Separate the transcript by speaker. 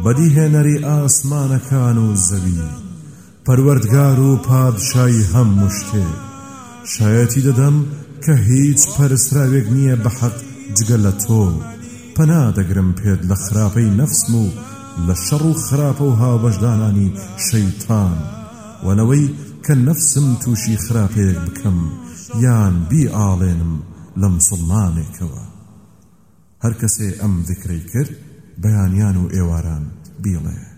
Speaker 1: بەدیهێنەری ئاسمانەکان و زەوی، پەروەردگار و پادشای هەموو شتێ. شایەتی دەدەم کە هیچ پەرستراوێک نییە بە حەق جگە لە تۆ. پەنا دەگرم پێت لە خراپەی نەفسم و لە شەڕ و خراپە و هاوبەشدانانی شەیتان، وەنەوەی کە نەفسم تووشی خراپەیەک بکەم یان بیئاڵێنم لە موسڵمانێکەوە. هەر کەسێ ئەم ذکرەی کرد بەیانیان و ئێواران بیڵێ.